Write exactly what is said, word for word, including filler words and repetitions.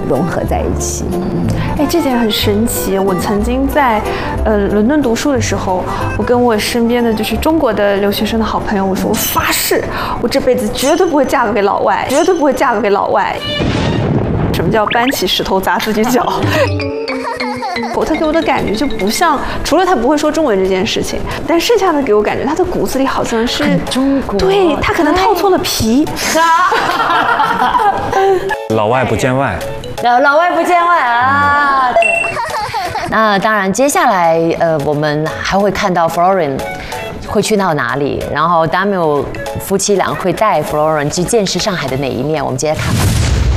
融合在一起。 哎，这点很神奇。我曾经在呃伦敦读书的时候，我跟我身边的就是中国的留学生的好朋友，我说我发誓，我这辈子绝对不会嫁给老外，绝对不会嫁给老外。什么叫搬起石头砸自己脚？他给我的感觉就不像，除了他不会说中文这件事情，但剩下的给我感觉他的骨子里好像是中国， 对他可能套错了皮。 老外不见外， 老老外不见外啊！对。那当然，接下来呃，我们还会看到 Florence 会去到哪里，然后 Daniel 夫妻俩会带 Florence去见识上海的哪一面？我们接着看吧。